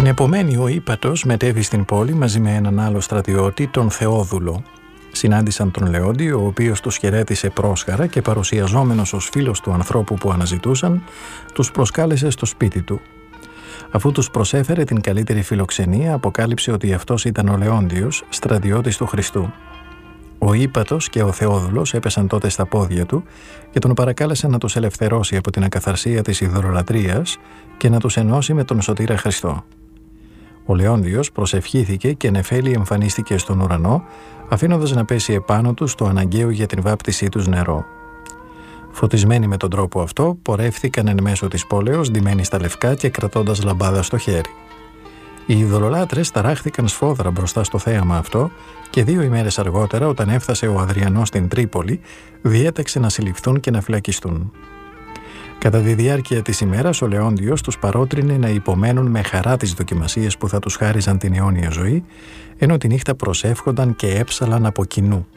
Την επομένη ο Ήπατος μετέβη στην πόλη μαζί με έναν άλλο στρατιώτη, τον Θεόδουλο. Συνάντησαν τον Λεόντιο, ο οποίος τους χαιρέτησε πρόσχαρα και παρουσιαζόμενος ως φίλος του ανθρώπου που αναζητούσαν, τους προσκάλεσε στο σπίτι του. Αφού τους προσέφερε την καλύτερη φιλοξενία, αποκάλυψε ότι αυτός ήταν ο Λεόντιος, στρατιώτης του Χριστού. Ο Ήπατος και ο Θεόδουλος έπεσαν τότε στα πόδια του και τον παρακάλεσαν να τους ελευθερώσει από την ακαθαρσία της ειδωλολατρίας και να τους ενώσει με τον Σωτήρα Χριστό. Ο Λεόντιος προσευχήθηκε και νεφέλη εμφανίστηκε στον ουρανό, αφήνοντας να πέσει επάνω τους το αναγκαίο για την βάπτισή τους νερό. Φωτισμένοι με τον τρόπο αυτό, πορεύθηκαν εν μέσω της πόλεως, ντυμένοι στα λευκά και κρατώντας λαμπάδα στο χέρι. Οι ειδωλολάτρες ταράχθηκαν σφόδρα μπροστά στο θέαμα αυτό και 2 ημέρες αργότερα, όταν έφτασε ο Αδριανός στην Τρίπολη, διέταξε να συλληφθούν και να φυλακιστούν. Κατά τη διάρκεια της ημέρας, ο Λεόντιος τους παρότρινε να υπομένουν με χαρά τις δοκιμασίες που θα τους χάριζαν την αιώνια ζωή, ενώ τη νύχτα προσεύχονταν και έψαλαν από κοινού.